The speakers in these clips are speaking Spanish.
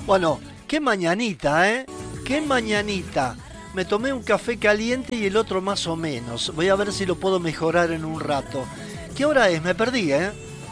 Bueno, qué mañanita, ¿eh? Qué mañanita. Me tomé un café caliente y el otro más o menos. Voy a ver si lo puedo mejorar en un rato. ¿Qué hora es? Me perdí, ¿eh?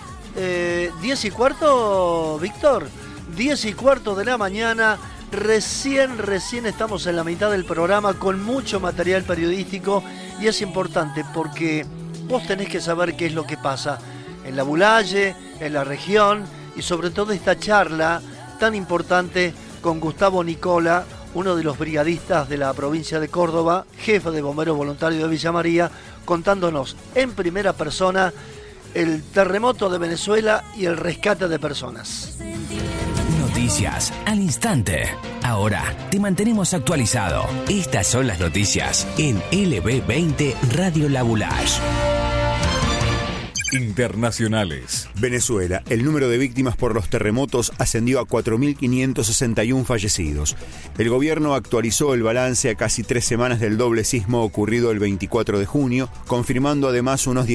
10:15, Víctor. 10:15 de la mañana. Recién estamos en la mitad del programa con mucho material periodístico y es importante porque vos tenés que saber qué es lo que pasa en la Bulaye, en la región y sobre todo esta charla tan importante con Gustavo Nicola, uno de los brigadistas de la provincia de Córdoba, jefe de bomberos voluntarios de Villa María, contándonos en primera persona el terremoto de Venezuela y el rescate de personas. Noticias al instante. Ahora te mantenemos actualizado. Estas son las noticias en LB20 Radio La Bulaye. Internacionales. Venezuela. El número de víctimas por los terremotos ascendió a 4.561 fallecidos. El gobierno actualizó el balance a casi 3 semanas del doble sismo ocurrido el 24 de junio, confirmando además unos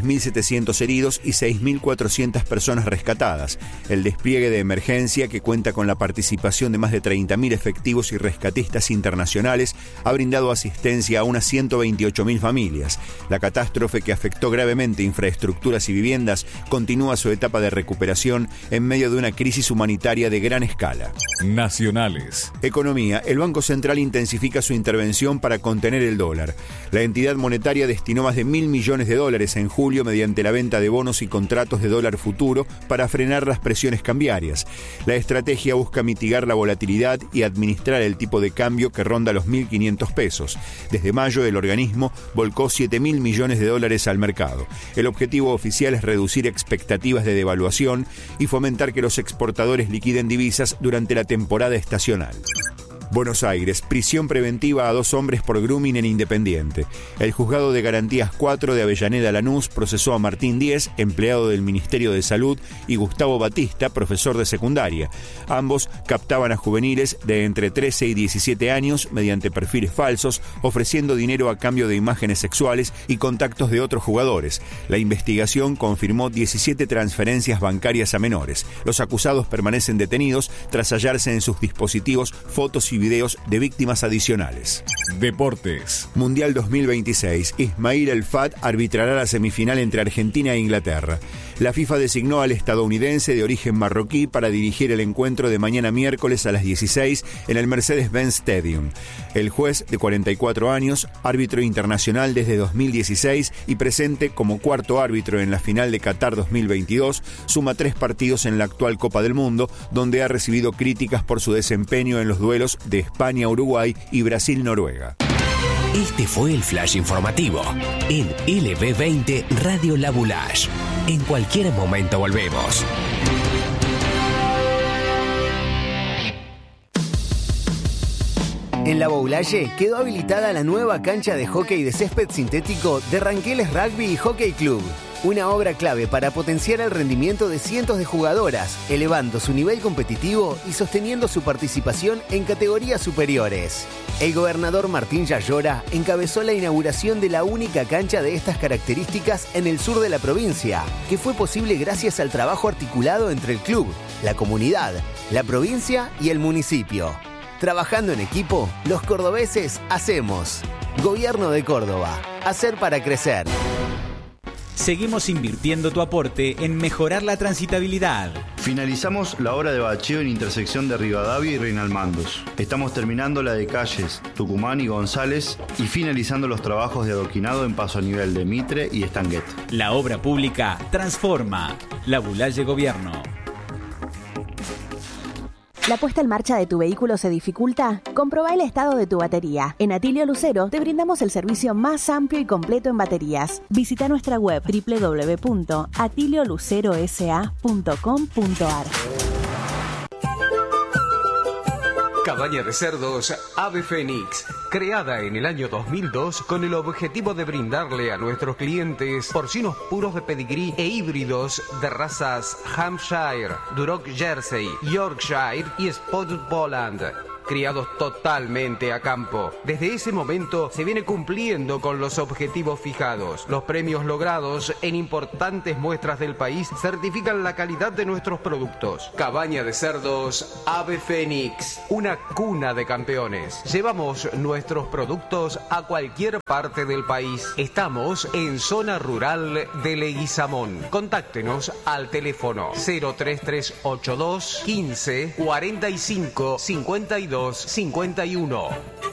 16.700 heridos y 6.400 personas rescatadas. El despliegue de emergencia, que cuenta con la participación de más de 30.000 efectivos y rescatistas internacionales, ha brindado asistencia a unas 128.000 familias. La catástrofe, que afectó gravemente infraestructura y viviendas, continúa su etapa de recuperación en medio de una crisis humanitaria de gran escala. Nacionales. Economía. El Banco Central intensifica su intervención para contener el dólar. La entidad monetaria destinó más de $1.000 millones en julio mediante la venta de bonos y contratos de dólar futuro para frenar las presiones cambiarias. La estrategia busca mitigar la volatilidad y administrar el tipo de cambio que ronda los 1.500 pesos. Desde mayo, el organismo volcó $7.000 millones al mercado. El objetivo oficial es reducir expectativas de devaluación y fomentar que los exportadores liquiden divisas durante la temporada estacional. Buenos Aires. Prisión preventiva a 2 hombres por grooming en Independiente. El Juzgado de Garantías 4 de Avellaneda Lanús procesó a Martín Díez, empleado del Ministerio de Salud, y Gustavo Batista, profesor de secundaria. Ambos captaban a juveniles de entre 13 y 17 años mediante perfiles falsos, ofreciendo dinero a cambio de imágenes sexuales y contactos de otros jugadores. La investigación confirmó 17 transferencias bancarias a menores. Los acusados permanecen detenidos tras hallarse en sus dispositivos fotos y videos de víctimas adicionales. Deportes. Mundial 2026. Ismail El Fat arbitrará la semifinal entre Argentina e Inglaterra. La FIFA designó al estadounidense de origen marroquí para dirigir el encuentro de mañana miércoles a las 16 en el Mercedes-Benz Stadium. El juez, de 44 años, árbitro internacional desde 2016 y presente como cuarto árbitro en la final de Qatar 2022, suma 3 partidos en la actual Copa del Mundo, donde ha recibido críticas por su desempeño en los duelos de España-Uruguay y Brasil-Noruega. Este fue el Flash Informativo en LB20 Radio La Bulaye. En cualquier momento volvemos. En la Bulaye quedó habilitada la nueva cancha de hockey de césped sintético de Ranqueles Rugby y Hockey Club. Una obra clave para potenciar el rendimiento de cientos de jugadoras, elevando su nivel competitivo y sosteniendo su participación en categorías superiores. El gobernador Martín Yayora encabezó la inauguración de la única cancha de estas características en el sur de la provincia, que fue posible gracias al trabajo articulado entre el club, la comunidad, la provincia y el municipio. Trabajando en equipo, los cordobeses hacemos. Gobierno de Córdoba. Hacer para crecer. Seguimos invirtiendo tu aporte en mejorar la transitabilidad. Finalizamos la obra de bacheo en intersección de Rivadavia y Reinalmandos. Estamos terminando la de calles Tucumán y González y finalizando los trabajos de adoquinado en paso a nivel de Mitre y Estanguet. La obra pública transforma. La Bulaye Gobierno. ¿La puesta en marcha de tu vehículo se dificulta? Comprobá el estado de tu batería. En Atilio Lucero te brindamos el servicio más amplio y completo en baterías. Visita nuestra web www.atiliolucerosa.com.ar. Cabaña de cerdos Ave Fénix, creada en el año 2002 con el objetivo de brindarle a nuestros clientes porcinos puros de pedigrí e híbridos de razas Hampshire, Duroc Jersey, Yorkshire y Spotted Poland. criados totalmente a campo. Desde ese momento se viene cumpliendo con los objetivos fijados. Los premios logrados en importantes muestras del país certifican la calidad de nuestros productos. Cabaña de cerdos Ave Fénix, una cuna de campeones. Llevamos nuestros productos a cualquier parte del país. Estamos en zona rural de Leguizamón. Contáctenos al teléfono 03382 15 45 52 51.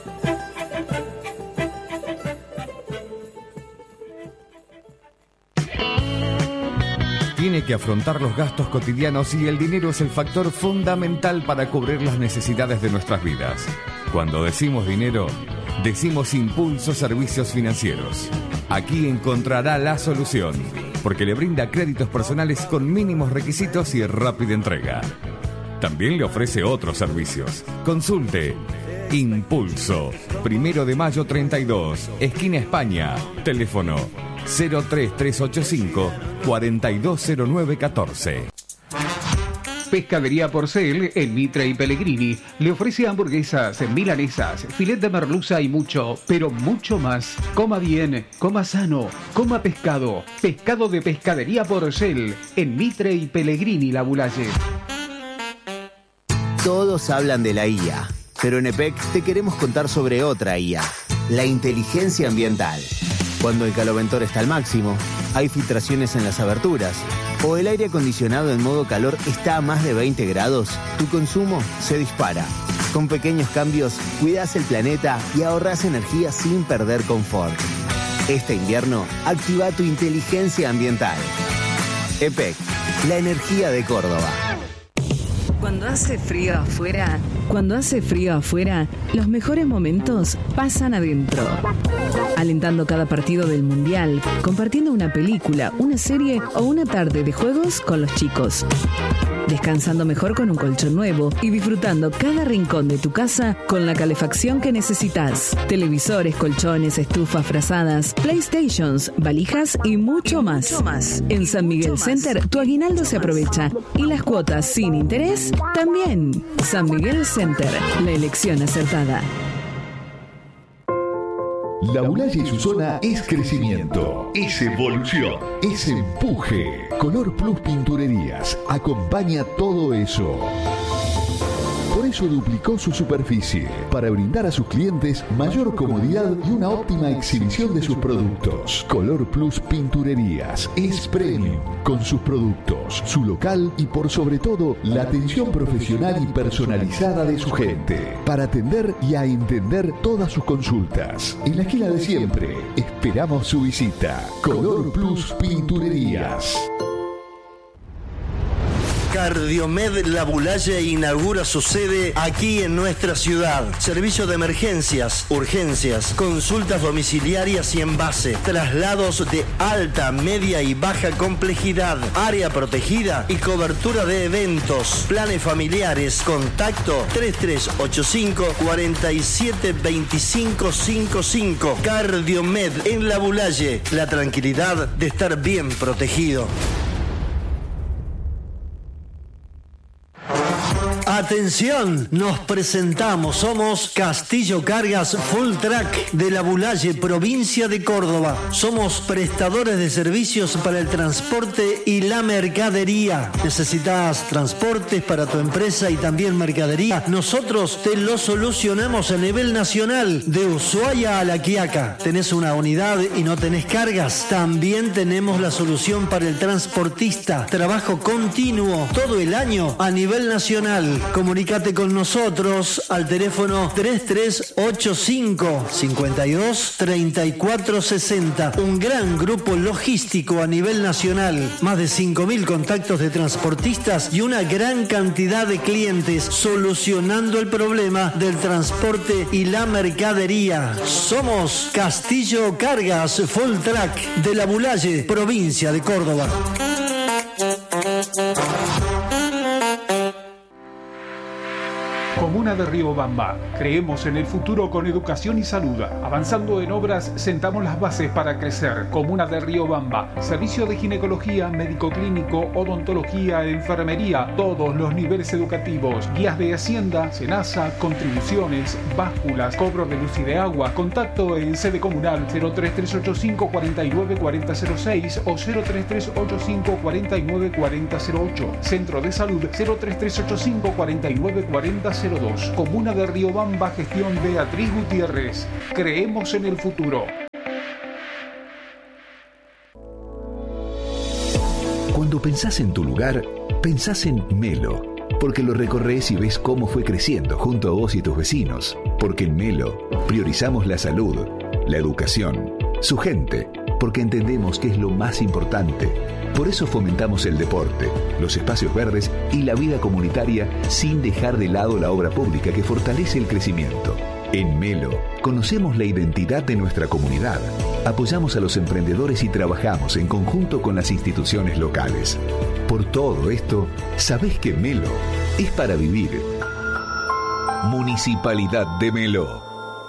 Tiene que afrontar los gastos cotidianos y el dinero es el factor fundamental para cubrir las necesidades de nuestras vidas. Cuando decimos dinero, decimos Impulso Servicios Financieros. Aquí encontrará la solución, porque le brinda créditos personales con mínimos requisitos y rápida entrega. También le ofrece otros servicios. Consulte Impulso, 1 de mayo 32, esquina España, teléfono 03385 420914. Pescadería Porcel en Mitre y Pellegrini le ofrece hamburguesas, milanesas, filet de merluza y mucho, pero mucho más. Coma bien, coma sano, coma pescado. Pescado de Pescadería Porcel en Mitre y Pellegrini, La Bulaye. Todos hablan de la IA, pero en EPEC te queremos contar sobre otra IA, la inteligencia ambiental. Cuando el caloventor está al máximo, hay filtraciones en las aberturas, o el aire acondicionado en modo calor está a más de 20 grados, tu consumo se dispara. Con pequeños cambios, cuidas el planeta y ahorras energía sin perder confort. Este invierno, activa tu inteligencia ambiental. EPEC, la energía de Córdoba. Cuando hace frío afuera, los mejores momentos pasan adentro. Alentando cada partido del Mundial, compartiendo una película, una serie o una tarde de juegos con los chicos. Descansando mejor con un colchón nuevo y disfrutando cada rincón de tu casa con la calefacción que necesitas. Televisores, colchones, estufas, frazadas, PlayStations, valijas y mucho más. En San Miguel Center, tu aguinaldo se aprovecha y las cuotas sin interés también. San Miguel Center, la elección acertada. La Bulaye y su zona es crecimiento, es evolución, es empuje. Color Plus Pinturerías acompaña todo eso. Por eso duplicó su superficie, para brindar a sus clientes mayor comodidad y una óptima exhibición de sus productos. Color Plus Pinturerías es premium, con sus productos, su local y por sobre todo la atención profesional y personalizada de su gente, para atender y a entender todas sus consultas. En la esquina de siempre, esperamos su visita. Color Plus Pinturerías. Cardiomed La Bulaye inaugura su sede aquí en nuestra ciudad. Servicio de emergencias, urgencias, consultas domiciliarias y en base, traslados de alta, media y baja complejidad, área protegida y cobertura de eventos, planes familiares. Contacto 3385 472555. Cardiomed en La Bulaye. La tranquilidad de estar bien protegido. Atención, nos presentamos, somos Castillo Cargas Full Track de La Bulaye, provincia de Córdoba. Somos prestadores de servicios para el transporte y la mercadería. ¿Necesitas transportes para tu empresa y también mercadería? Nosotros te lo solucionamos a nivel nacional, de Ushuaia a La Quiaca. ¿Tenés una unidad y no tenés cargas? También tenemos la solución para el transportista. Trabajo continuo todo el año a nivel nacional. Comunícate con nosotros al teléfono 3385 52 34 60. Un gran grupo logístico a nivel nacional. Más de 5.000 contactos de transportistas y una gran cantidad de clientes solucionando el problema del transporte y la mercadería. Somos Castillo Cargas Full Track de La Bulaye, provincia de Córdoba. Comuna de Riobamba. Creemos en el futuro con educación y salud. Avanzando en obras, sentamos las bases para crecer. Comuna de Riobamba. Servicio de ginecología, médico clínico, odontología, enfermería, todos los niveles educativos. Guías de Hacienda, Senasa, contribuciones, básculas, cobro de luz y de agua. Contacto en sede comunal 03385 49 4006 o 03385 49 4008. Centro de Salud 03385 49 4002. Comuna de Riobamba, gestión Beatriz Gutiérrez. Creemos en el futuro. Cuando pensás en tu lugar, pensás en Melo, porque lo recorres y ves cómo fue creciendo junto a vos y tus vecinos. Porque en Melo priorizamos la salud, la educación, su gente, porque entendemos que es lo más importante. Por eso fomentamos el deporte, los espacios verdes y la vida comunitaria sin dejar de lado la obra pública que fortalece el crecimiento. En Melo, conocemos la identidad de nuestra comunidad, apoyamos a los emprendedores y trabajamos en conjunto con las instituciones locales. Por todo esto, sabés que Melo es para vivir. Municipalidad de Melo.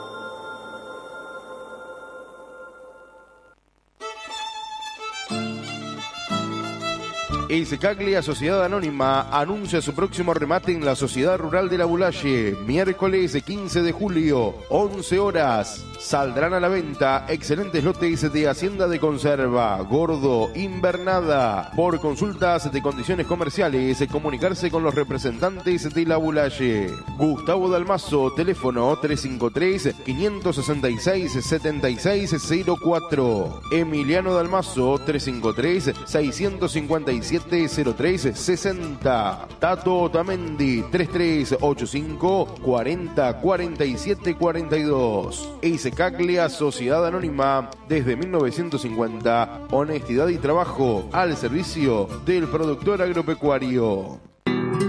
Caglia Sociedad Anónima anuncia su próximo remate en la Sociedad Rural de La Bulaye, miércoles 15 de julio, 11 horas. Saldrán a la venta excelentes lotes de hacienda de conserva, gordo, invernada. Por consultas de condiciones comerciales, comunicarse con los representantes de La Bulaye. Gustavo Dalmazo, teléfono 353-566-7604. Emiliano Dalmazo, 353-657-0360. Tato Otamendi, 3385-404742. Caglia Sociedad Anónima, desde 1950, honestidad y trabajo al servicio del productor agropecuario.